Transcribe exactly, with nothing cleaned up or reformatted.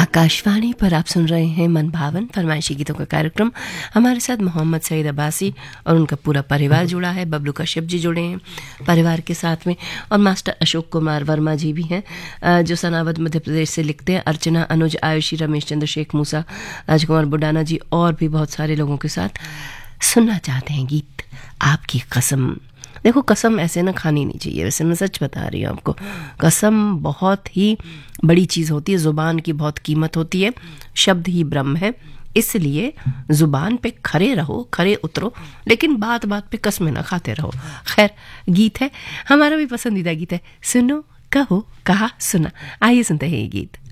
आकाशवाणी पर आप सुन रहे हैं मन भावन फरमाइशी गीतों का कार्यक्रम। हमारे साथ मोहम्मद सईद अब्बासी और उनका पूरा परिवार जुड़ा है। बबलू कश्यप जी जुड़े हैं परिवार के साथ में, और मास्टर अशोक कुमार वर्मा जी भी हैं जो सनावद मध्य प्रदेश से लिखते हैं। अर्चना, अनुज, आयुषी, रमेश चंद्र, शेख मूसा, राजकुमार बुडाना जी और भी बहुत सारे लोगों के साथ सुनना चाहते हैं गीत आपकी कसम। देखो, कसम ऐसे ना खानी नहीं चाहिए। वैसे मैं सच बता रही हूँ आपको, कसम बहुत ही बड़ी चीज़ होती है। ज़ुबान की बहुत कीमत होती है। शब्द ही ब्रह्म है, इसलिए ज़ुबान पे खरे रहो, खरे उतरो, लेकिन बात बात पे कसमें ना खाते रहो। खैर, गीत है, हमारा भी पसंदीदा गीत है, सुनो कहो कहा सुना। आइए सुनते हैं ये गीत।